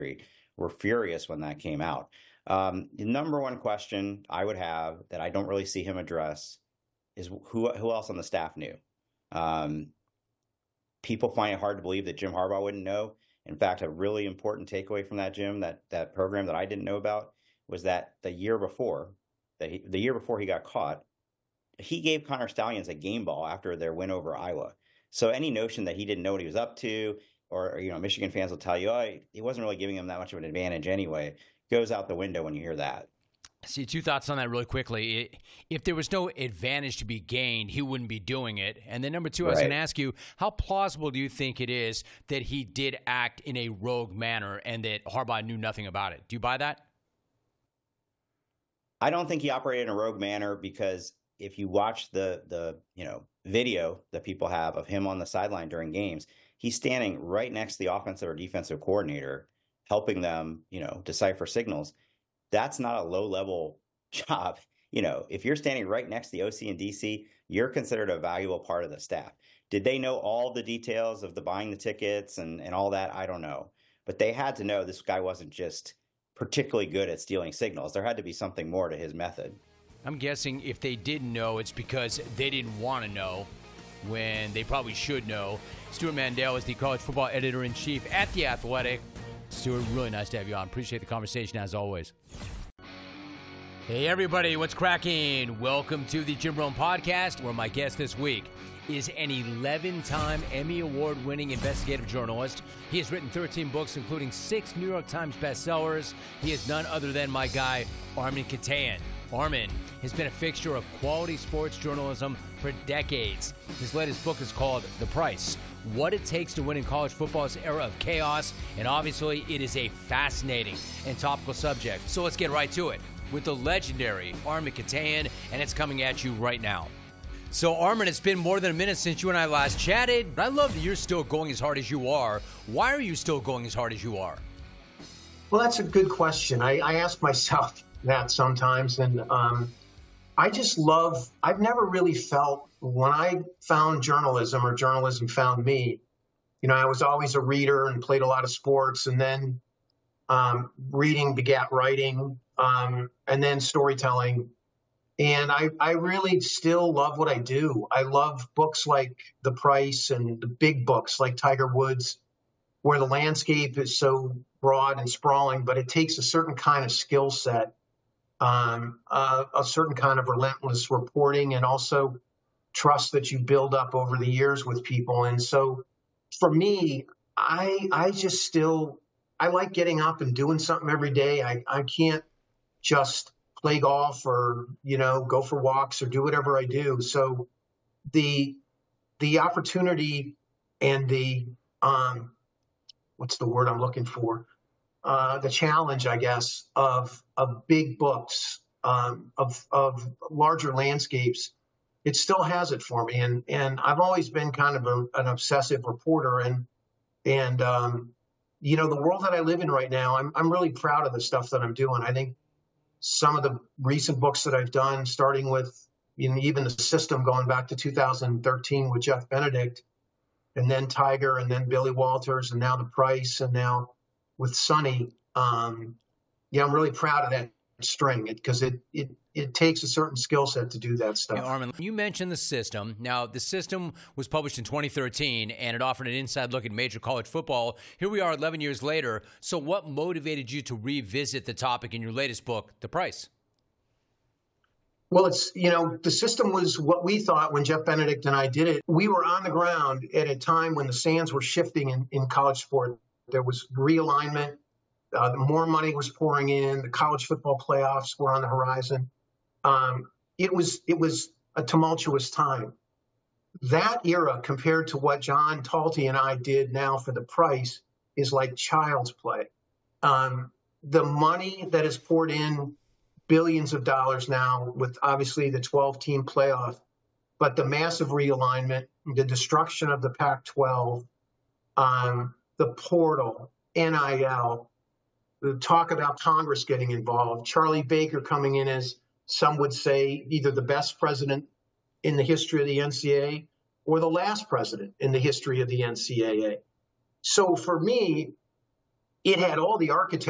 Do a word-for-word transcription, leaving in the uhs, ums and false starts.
Street were furious when that came out. Um, the number one question I would have that I don't really see him address is who who else on the staff knew. Um, people find it hard to believe that Jim Harbaugh wouldn't know. In fact, a really important takeaway from that, Jim, that that program that I didn't know about was that the year before, that he, the year before he got caught, he gave Connor Stallions a game ball after their win over Iowa. So any notion that he didn't know what he was up to, or, you know, Michigan fans will tell you, oh, he wasn't really giving him that much of an advantage anyway, goes out the window when you hear that. See, two thoughts on that really quickly. If there was no advantage to be gained, he wouldn't be doing it. And then number two, I was Right. going to ask you, how plausible do you think it is that he did act in a rogue manner and that Harbaugh knew nothing about it? Do you buy that? I don't think he operated in a rogue manner, because if you watch the the you know video that people have of him on the sideline during games, he's standing right next to the offensive or defensive coordinator, helping them, you know, decipher signals. That's not a low level job. You know, if you're standing right next to the O C and D C, you're considered a valuable part of the staff. Did they know all the details of the buying the tickets and, and all that? I don't know. But they had to know this guy wasn't just particularly good at stealing signals. There had to be something more to his method. I'm guessing if they didn't know, it's because they didn't want to know when they probably should know. Stuart Mandel is the college football editor-in-chief at The Athletic. Stuart, really nice to have you on. Appreciate the conversation as always. Hey, everybody, what's cracking? Welcome to the Jim Rome Podcast, where my guest this week is an eleven-time Emmy Award-winning investigative journalist. He has written thirteen books, including six New York Times bestsellers. He is none other than my guy, Armen Keteyian. Armen has been a fixture of quality sports journalism for decades. His latest book is called The Price: What It Takes to Win in College Football's Era of Chaos. And obviously, it is a fascinating and topical subject. So let's get right to it with the legendary Armen Keteyian, and it's coming at you right now. So, Armen, it's been more than a minute since you and I last chatted. I love that you're still going as hard as you are. Why are you still going as hard as you are? Well, that's a good question. I, I ask myself that sometimes, and um, I just love, I've never really felt, when I found journalism or journalism found me, you know, I was always a reader and played a lot of sports, and then um, reading begat writing, um, and then storytelling. And I, I really still love what I do. I love books like The Price and the big books like Tiger Woods, where the landscape is so broad and sprawling, but it takes a certain kind of skill set, um, uh, a certain kind of relentless reporting, and also trust that you build up over the years with people. And so for me, I I just still, I like getting up and doing something every day. I, I can't just play golf or, you know, go for walks or do whatever I do. So the the opportunity and the, um, what's the word I'm looking for? Uh, the challenge, I guess, of of big books, um, of of larger landscapes, it still has it for me. And and I've always been kind of a, an obsessive reporter. And and um, you know, the world that I live in right now, I'm I'm really proud of the stuff that I'm doing. I think some of the recent books that I've done, starting with, you know, even The System, going back to two thousand thirteen with Jeff Benedict, and then Tiger, and then Billy Walters, and now The Price, and now with Sonny. Um, yeah, I'm really proud of that string, because it, it it takes a certain skill set to do that stuff. Hey, Armen, you mentioned The System. Now, The System was published in twenty thirteen, and it offered an inside look at major college football. Here we are eleven years later. So what motivated you to revisit the topic in your latest book, The Price? Well, it's, you know, The System was what we thought when Jeff Benedict and I did it. We were on the ground at a time when the sands were shifting in, in college sport. There was realignment. Uh, more money was pouring in. The college football playoffs were on the horizon. Um, it was it was a tumultuous time. That era, compared to what John Talty and I did now for The Price, is like child's play. Um, the money that is poured in, billions of dollars now, with obviously the twelve-team playoff, but the massive realignment, the destruction of the Pac twelve, um, the portal, N I L, the talk about Congress getting involved, Charlie Baker coming in as, some would say, either the best president in the history of the N C double A or the last president in the history of the N C double A. So for me, it had all the architecture